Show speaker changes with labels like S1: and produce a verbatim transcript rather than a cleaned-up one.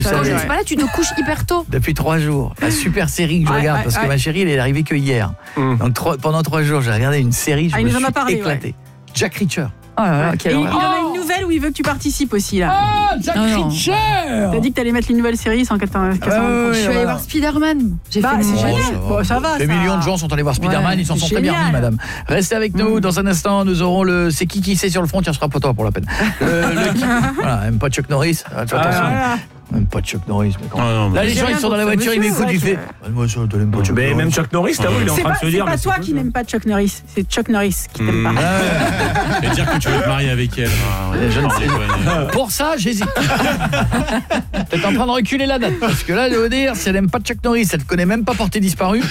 S1: Quand je ne suis pas là, tu te couches hyper tôt.
S2: Depuis trois jours. La super série que je
S3: Ouais,
S2: regarde,
S3: ouais,
S2: parce que
S3: ouais.
S2: ma chérie, elle est arrivée que hier.
S4: Mm.
S2: Donc trois- pendant trois jours, j'ai regardé une série, je
S3: Ah, il
S2: me
S3: nous en
S2: suis
S3: a parlé,
S2: éclaté. Jack Reacher.
S1: Oh là là,
S3: Et
S1: quelle
S3: il, il
S1: horreur.
S3: en a une nouvelle où il veut que tu participes aussi là.
S4: Ah, Jack
S1: Non, non.
S4: Reacher.
S3: T'as dit que t'allais mettre les nouvelles séries sans quatre-vingts.
S2: Ah, ouais, ouais,
S1: Je suis
S2: ouais,
S1: allée
S2: ouais.
S1: voir Spider-Man. J'ai
S3: Bah,
S1: fait
S3: c'est
S1: mon-
S3: génial.
S2: ça va.
S3: Bon, ça va,
S2: Des
S3: ça.
S2: millions de gens sont allés voir Spider-Man,
S1: Ouais,
S2: ils s'en
S3: c'est
S2: sont très bien
S3: génial.
S2: remis, madame. Restez avec nous, dans un instant, nous aurons le c'est qui qui c'est sur le front, tiens, ce sera pas toi pour la peine. Le, le- voilà, même pas Chuck Norris. Ah, tu vois, attention.
S3: Voilà.
S2: Même pas Chuck Norris, mais quand
S4: Ah, non, mais-
S2: là, les gens, ils sont dans la voiture, ils m'écoutent, ils font. Moi, ça, t'as même pas Chuck
S4: Mais
S2: Norris.
S4: même Chuck Norris, t'as vu, il est en
S3: C'est
S4: train
S3: pas,
S4: de se
S3: c'est
S4: dire.
S3: pas
S4: mais
S3: toi
S4: c'est
S3: qui
S4: cool,
S3: n'aime pas Chuck Norris, c'est Chuck Norris qui t'aime
S4: Mmh.
S3: pas.
S5: Et dire que tu veux te marier avec elle. Ah, ouais,
S2: Je ne
S5: non,
S2: sais
S5: déconne.
S2: Pour ça, j'hésite. T'es en train de reculer la date. Parce que là, je veux dire, si elle aime pas Chuck Norris, elle te connaît même pas Portée disparue.